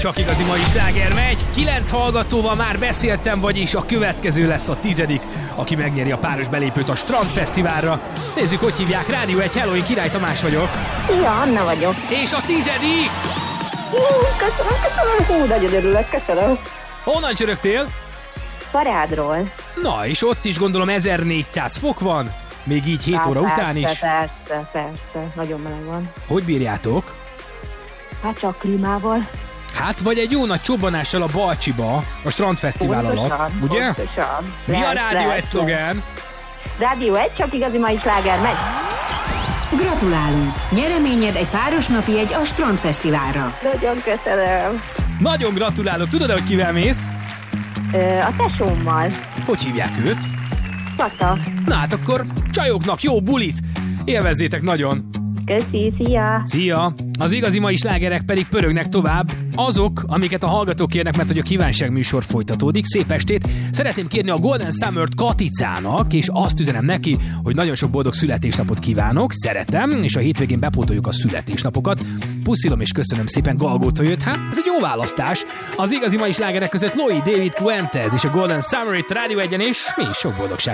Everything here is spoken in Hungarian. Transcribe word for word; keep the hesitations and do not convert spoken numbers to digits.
Csak igazi mai sláger megy. Kilenc hallgatóval már beszéltem, vagyis a következő lesz a tizedik, aki megnyeri a páros belépőt a Strandfesztiválra. Nézzük, hogy hívják. Rádió egy, hello, én Király Tamás vagyok. Ja, Anna vagyok. És a tizedik! Hú, köszönöm, köszönöm, hú, nagyon örülök, köszönöm. Honnan csörögtél? Parádról. Na, és ott is gondolom ezernégyszáz fok van, még így hét óra persze, után is. Persze, persze, nagyon meleg van. Hogy bírjátok? Hát csak klímával. Hát vagy egy jó nagy csobbanással a Balcsiba, a Strandfesztivál Pontosan, alatt, ugye? Pontosan. Mi a Lesz, Rádió lesz, egy szlogán? Rádió egy, csak igazi mai sláger megy. Gratulálunk! Nyereményed egy páros napi jegy a Strandfesztiválra. Nagyon köszönöm. Nagyon gratulálok. Tudod, hogy kivel mész? Ö, a tesómmal. Hogy hívják őt? Kata. Na hát akkor csajoknak jó bulit! Élvezzétek nagyon! Köszi, szia. Szia! Az igazi mai slágerek pedig pörögnek tovább. Azok, amiket a hallgatók kérnek, mert hogy a kívánság műsor folytatódik. Szép estét! Szeretném kérni a Golden Summer-t Katicának, és azt üzenem neki, hogy nagyon sok boldog születésnapot kívánok, szeretem, és a hétvégén bepótoljuk a születésnapokat. Puszilom és köszönöm szépen, Galgóta jött. Hát, ez egy jó választás. Az igazi mai slágerek között Loi, David Fuentes és a Golden Summer-t Rádió egyen, és mi is sok boldogság.